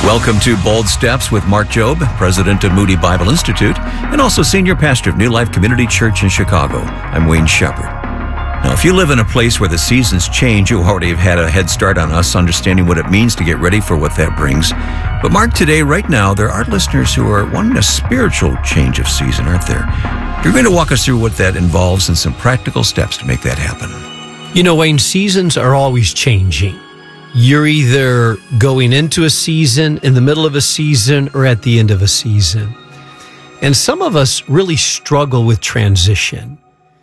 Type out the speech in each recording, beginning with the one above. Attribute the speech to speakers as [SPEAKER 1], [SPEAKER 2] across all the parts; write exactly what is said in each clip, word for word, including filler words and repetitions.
[SPEAKER 1] Welcome to Bold Steps with Mark Jobe, president of Moody Bible Institute, and also senior pastor of New Life Community Church in Chicago. I'm Wayne Shepherd. Now, if you live in a place where the seasons change, you already have had a head start on us understanding what it means to get ready for what that brings. But Mark, today, right now, there are listeners who are wanting a spiritual change of season, aren't there? You're going to walk us through what that involves and some practical steps to make that happen.
[SPEAKER 2] You know, Wayne, seasons are always changing. You're either going into a season, in the middle of a season, or at the end of a season. And some of us really struggle with transition.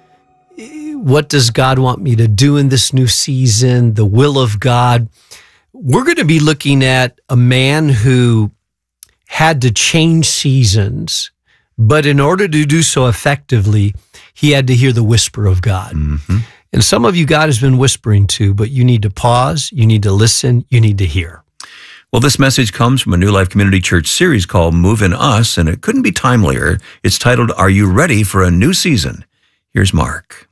[SPEAKER 2] What does God want me to do in this new season? The will of God. We're going to be looking at a man who had to change seasons, but in order to do so effectively, he had to hear the whisper of God. Mm-hmm. And some of you God has been whispering to, but you need to pause, you need to listen, you need to hear.
[SPEAKER 1] Well, this message comes from a New Life Community Church series called Move in Us, and it couldn't be timelier. It's titled, Are You Ready for a New Season? Here's Mark.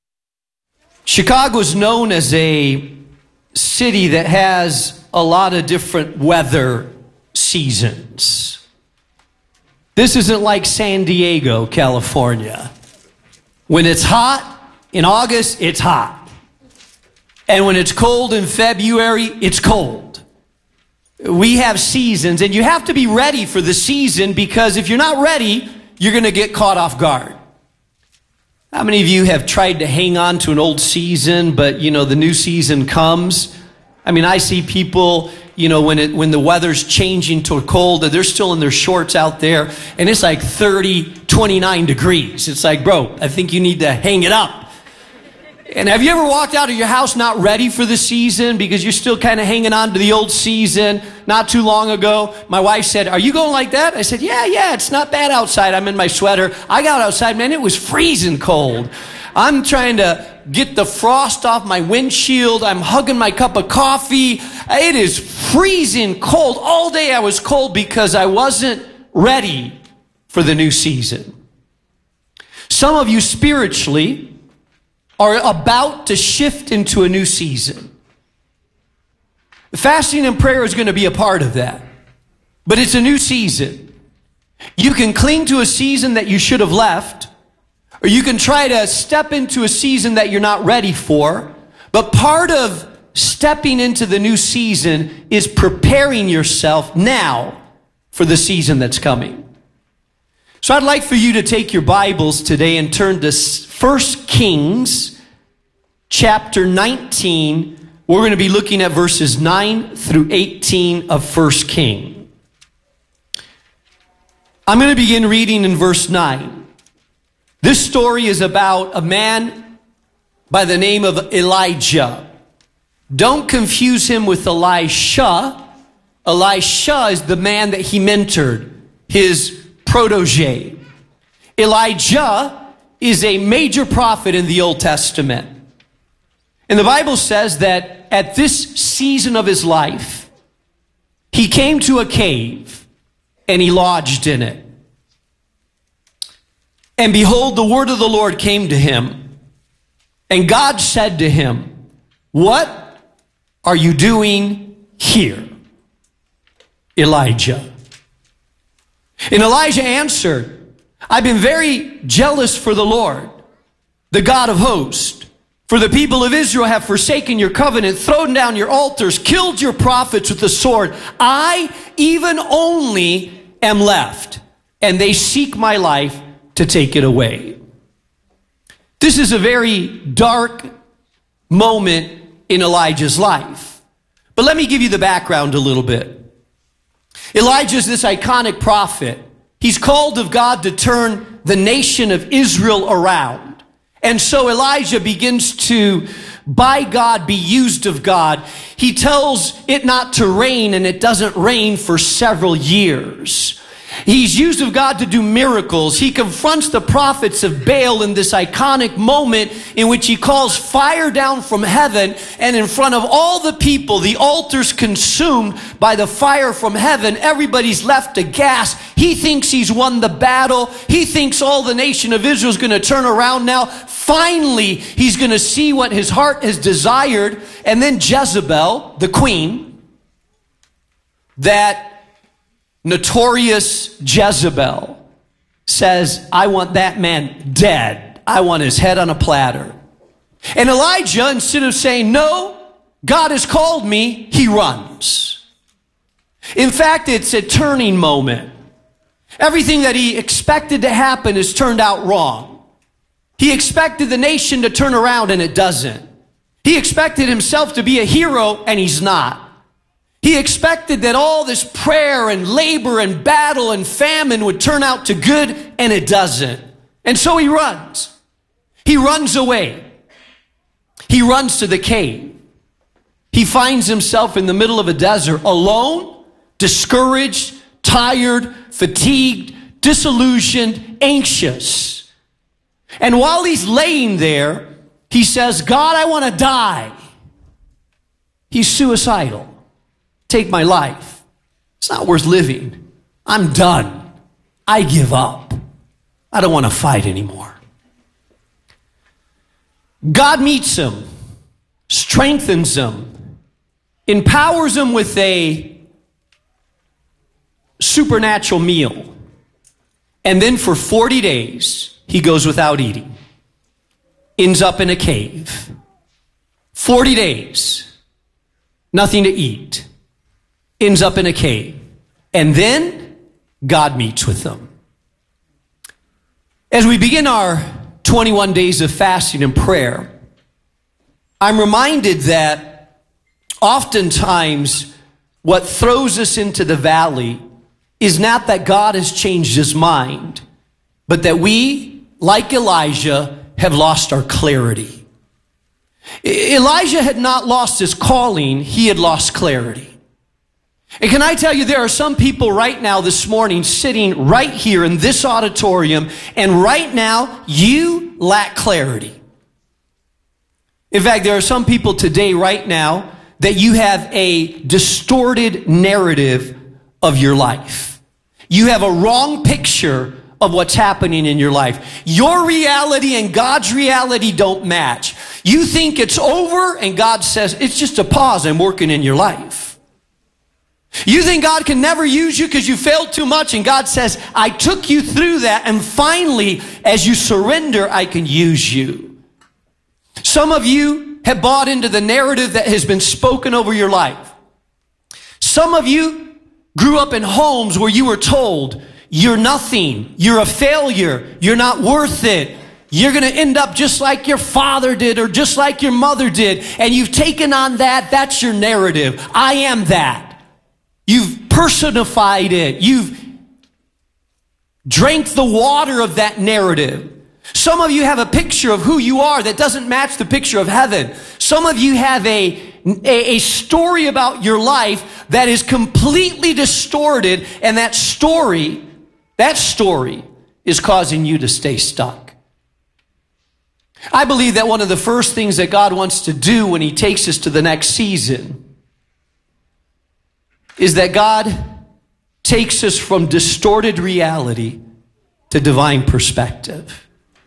[SPEAKER 2] Chicago is known as a city that has a lot of different weather seasons. This isn't like San Diego, California. When it's hot, in August, it's hot. And when it's cold in February, it's cold. We have seasons, and you have to be ready for the season, because if you're not ready, you're going to get caught off guard. How many of you have tried to hang on to an old season, but, you know, the new season comes? I mean, I see people, you know, when it when the weather's changing to cold, they're still in their shorts out there, and it's like thirty, twenty-nine degrees. It's like, bro, I think you need to hang it up. And have you ever walked out of your house not ready for the season because you're still kind of hanging on to the old season? Not too long ago, my wife said, "Are you going like that?" I said, yeah, yeah, it's not bad outside. I'm in my sweater. I got outside, man, it was freezing cold. I'm trying to get the frost off my windshield. I'm hugging my cup of coffee. It is freezing cold. All day I was cold because I wasn't ready for the new season. Some of you spiritually are about to shift into a new season. Fasting and prayer is going to be a part of that. But it's a new season. You can cling to a season that you should have left, or you can try to step into a season that you're not ready for. But part of stepping into the new season is preparing yourself now for the season that's coming. So I'd like for you to take your Bibles today and turn to First Kings chapter nineteen. We're going to be looking at verses nine through eighteen of First Kings. I'm going to begin reading in verse nine. This story is about a man by the name of Elijah. Don't confuse him with Elisha. Elisha is the man that he mentored, his protege. Elijah is a major prophet in the Old Testament. And the Bible says that at this season of his life, he came to a cave and he lodged in it. And behold, the word of the Lord came to him. And God said to him, "What are you doing here, Elijah?" And Elijah answered, "I've been very jealous for the Lord, the God of hosts. For the people of Israel have forsaken your covenant, thrown down your altars, killed your prophets with the sword. I, even only, am left, and they seek my life to take it away." This is a very dark moment in Elijah's life. But let me give you the background a little bit. Elijah is this iconic prophet. He's called of God to turn the nation of Israel around. And so Elijah begins to, by God, be used of God. He tells it not to rain, and it doesn't rain for several years. He's used of God to do miracles. He confronts the prophets of Baal in this iconic moment in which he calls fire down from heaven, and in front of all the people, the altar's consumed by the fire from heaven. Everybody's left aghast. He thinks he's won the battle. He thinks all the nation of Israel is going to turn around now. Finally, he's going to see what his heart has desired. And then Jezebel, the queen, that notorious Jezebel says, I want that man dead. I want his head on a platter. And Elijah, instead of saying, no, God has called me, he runs. In fact, it's a turning moment. Everything that he expected to happen has turned out wrong. He expected the nation to turn around, and it doesn't. He expected himself to be a hero, and he's not. He expected that all this prayer and labor and battle and famine would turn out to good, and it doesn't. And so he runs. He runs away. He runs to the cave. He finds himself in the middle of a desert, alone, discouraged, tired, fatigued, disillusioned, anxious. And while he's laying there, he says, God, I want to die. He's suicidal. Take my life. It's not worth living. I'm done. I give up. I don't want to fight anymore. God meets him, strengthens him, empowers him with a supernatural meal. And then for forty days, he goes without eating. Ends up in a cave. forty days. Nothing to eat. Ends up in a cave. And then God meets with them. As we begin our twenty-one days of fasting and prayer, I'm reminded that oftentimes what throws us into the valley is not that God has changed his mind, but that we, like Elijah, have lost our clarity. Elijah had not lost his calling, he had lost clarity. And can I tell you, there are some people right now this morning sitting right here in this auditorium, and right now you lack clarity. In fact, there are some people today right now that you have a distorted narrative of your life. You have a wrong picture of what's happening in your life. Your reality and God's reality don't match. You think it's over, and God says, it's just a pause. I'm working in your life. You think God can never use you because you failed too much, and God says, I took you through that, and finally, as you surrender, I can use you. Some of you have bought into the narrative that has been spoken over your life. Some of you grew up in homes where you were told, you're nothing, you're a failure, you're not worth it. You're going to end up just like your father did or just like your mother did. And you've taken on that. That's your narrative. I am that. You've personified it. You've drank the water of that narrative. Some of you have a picture of who you are that doesn't match the picture of heaven. Some of you have a, a, a story about your life that is completely distorted, and that story, that story is causing you to stay stuck. I believe that one of the first things that God wants to do when he takes us to the next season is that God takes us from distorted reality to divine perspective.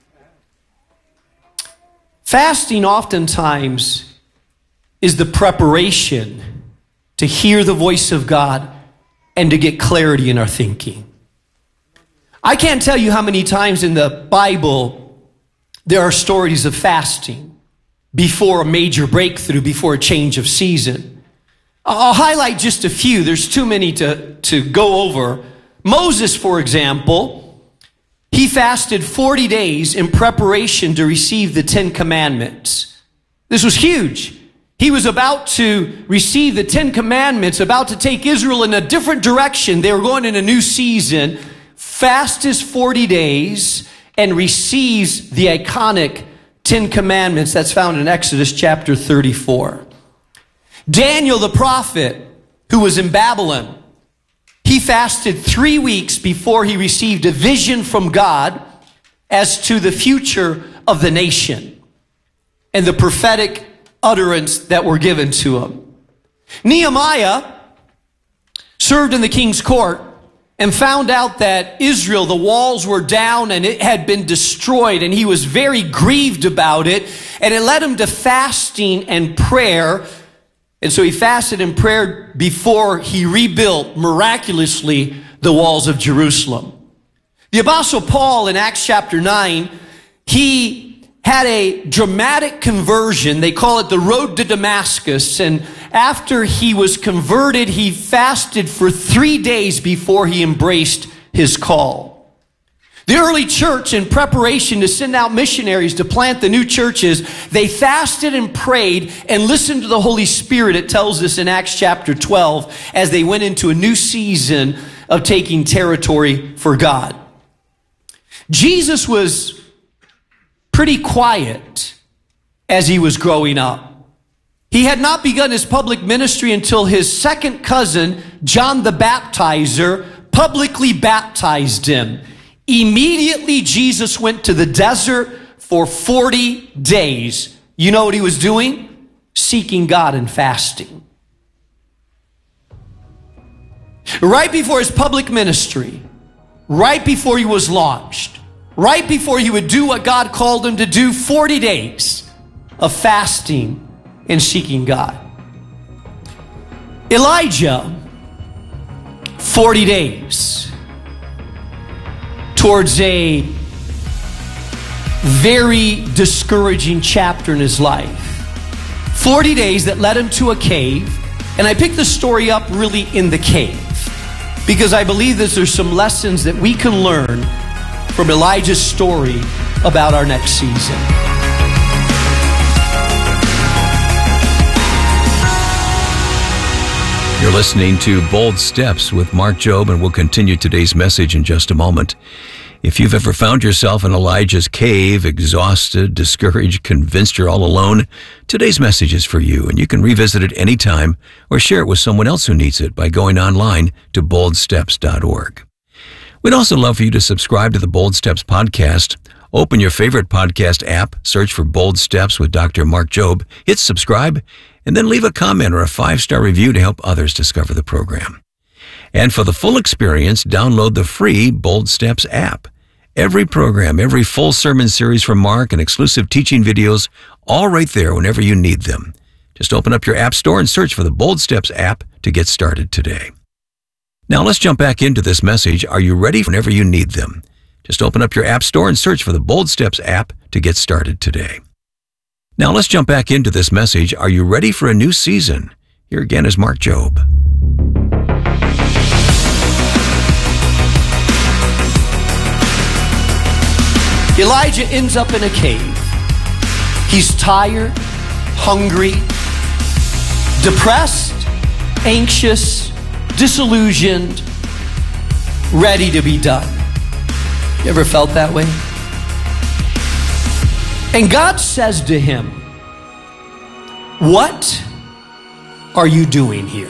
[SPEAKER 2] Fasting oftentimes is the preparation to hear the voice of God and to get clarity in our thinking. I can't tell you how many times in the Bible there are stories of fasting before a major breakthrough, before a change of season. I'll highlight just a few. There's too many to, to go over. Moses, for example, he fasted forty days in preparation to receive the Ten Commandments. This was huge. He was about to receive the Ten Commandments, about to take Israel in a different direction. They were going in a new season. Fasts forty days and receives the iconic Ten Commandments that's found in Exodus chapter thirty-four. Daniel the prophet, who was in Babylon, he fasted three weeks before he received a vision from God as to the future of the nation and the prophetic utterance that were given to him. Nehemiah served in the king's court and found out that Israel, the walls were down and it had been destroyed, and he was very grieved about it, and it led him to fasting and prayer. And so he fasted and prayed before he rebuilt miraculously the walls of Jerusalem. The Apostle Paul in Acts chapter nine, he had a dramatic conversion. They call it the road to Damascus. And after he was converted, he fasted for three days before he embraced his call. The early church, in preparation to send out missionaries to plant the new churches, they fasted and prayed and listened to the Holy Spirit, it tells us in Acts chapter twelve, as they went into a new season of taking territory for God. Jesus was pretty quiet as he was growing up. He had not begun his public ministry until his second cousin, John the Baptizer, publicly baptized him. Immediately, Jesus went to the desert for forty days. You know what he was doing? Seeking God and fasting. Right before his public ministry, right before he was launched, right before he would do what God called him to do, forty days of fasting and seeking God. Elijah, forty days. Towards a very discouraging chapter in his life. forty days that led him to a cave. And I picked the story up really in the cave, because I believe that there's some lessons that we can learn from Elijah's story about our next season.
[SPEAKER 1] You're listening to Bold Steps with Mark Jobe, and we'll continue today's message in just a moment. If you've ever found yourself in Elijah's cave, exhausted, discouraged, convinced you're all alone, today's message is for you, and you can revisit it anytime or share it with someone else who needs it by going online to bold steps dot org. We'd also love for you to subscribe to the Bold Steps podcast. Open your favorite podcast app, search for Bold Steps with Doctor Mark Jobe, hit subscribe, and then leave a comment or a five-star review to help others discover the program. And for the full experience, download the free Bold Steps app. Every program, every full sermon series from Mark, and exclusive teaching videos, all right there whenever you need them. Just open up your app store and search for the Bold Steps app to get started today. Now let's jump back into this message. Are you ready whenever you need them? Just open up your app store and search for the Bold Steps app to get started today. Now let's jump back into this message. Are you ready for a new season? Here again is Mark Jobe.
[SPEAKER 2] Elijah ends up in a cave. He's tired, hungry, depressed, anxious, disillusioned, ready to be done. You ever felt that way? And God says to him, "What are you doing here?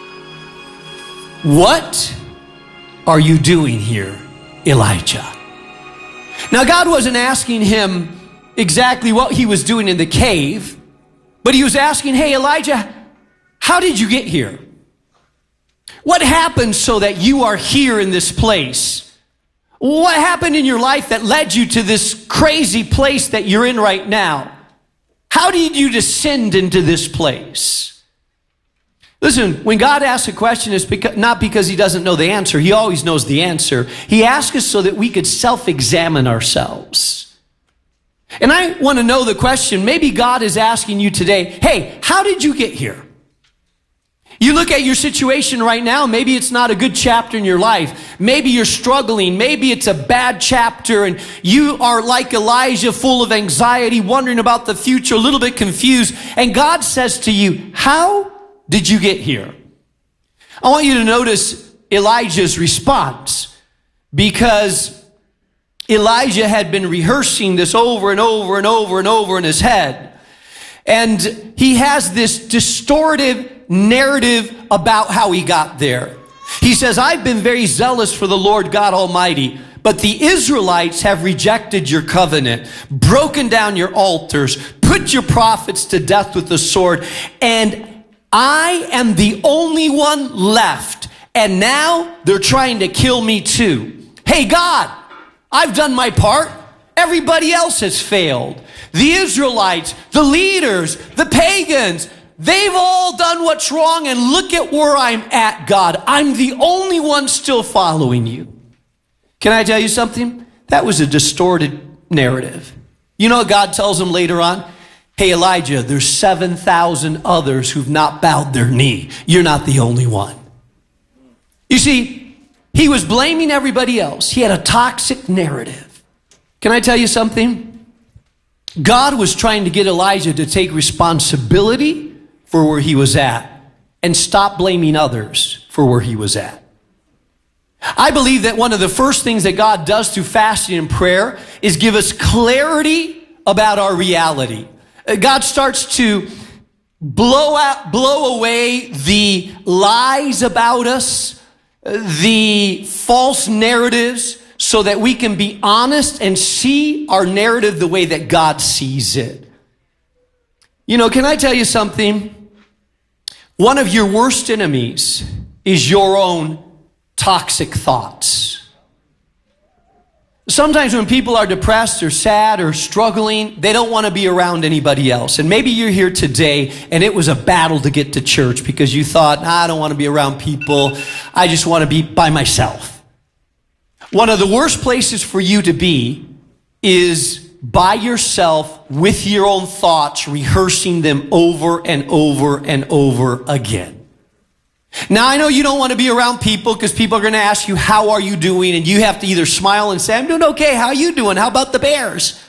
[SPEAKER 2] What are you doing here, Elijah?" Now, God wasn't asking him exactly what he was doing in the cave, but he was asking, "Hey, Elijah, how did you get here? What happened so that you are here in this place? What happened in your life that led you to this crazy place that you're in right now? How did you descend into this place?" Listen, when God asks a question, it's because, not because he doesn't know the answer. He always knows the answer. He asks us so that we could self-examine ourselves. And I want to know the question. Maybe God is asking you today, hey, how did you get here? You look at your situation right now, maybe it's not a good chapter in your life. Maybe you're struggling. Maybe it's a bad chapter and you are like Elijah, full of anxiety, wondering about the future, a little bit confused. And God says to you, how did you get here? I want you to notice Elijah's response, because Elijah had been rehearsing this over and over and over and over in his head. And he has this distorted narrative about how he got there. He says, "I've been very zealous for the Lord God Almighty, but the Israelites have rejected your covenant, broken down your altars, put your prophets to death with the sword, and I am the only one left, and now they're trying to kill me too. Hey God, I've done my part. Everybody else has failed. The Israelites, the leaders, the pagans, they've all done what's wrong, and look at where I'm at, God. I'm the only one still following you. Can I tell you something? That was a distorted narrative. You know what God tells him later on? Hey, Elijah, there's seven thousand others who've not bowed their knee. You're not the only one. You see, he was blaming everybody else. He had a toxic narrative. Can I tell you something? God was trying to get Elijah to take responsibility for where he was at and stop blaming others for where he was at. I believe that one of the first things that God does through fasting and prayer is give us clarity about our reality. God starts to blow out, blow away the lies about us, the false narratives, so that we can be honest and see our narrative the way that God sees it. You know, can I tell you something? One of your worst enemies is your own toxic thoughts. Sometimes when people are depressed or sad or struggling, they don't want to be around anybody else. And maybe you're here today and it was a battle to get to church because you thought, nah, I don't want to be around people. I just want to be by myself. One of the worst places for you to be is by yourself with your own thoughts, rehearsing them over and over and over again. Now, I know you don't want to be around people because people are going to ask you, how are you doing? And you have to either smile and say, I'm doing okay. How are you doing? How about the Bears?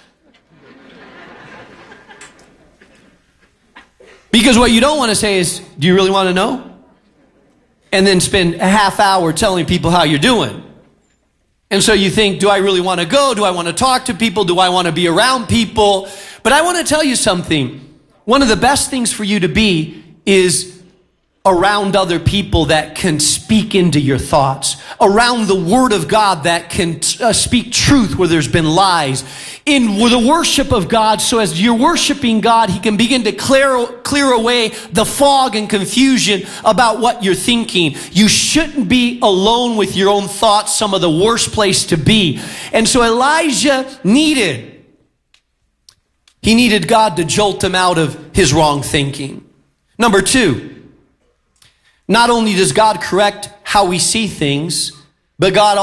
[SPEAKER 2] Because what you don't want to say is, do you really want to know? And then spend a half hour telling people how you're doing. And so you think, do I really want to go? Do I want to talk to people? Do I want to be around people? But I want to tell you something. One of the best things for you to be is around other people that can speak into your thoughts, around the Word of God that can uh, speak truth where there's been lies, in the worship of God, so as you're worshiping God, He can begin to clear, clear away the fog and confusion about what you're thinking. You shouldn't be alone with your own thoughts, some of the worst place to be. And so Elijah needed, he needed God to jolt him out of his wrong thinking. Number two, not only does God correct how we see things, but God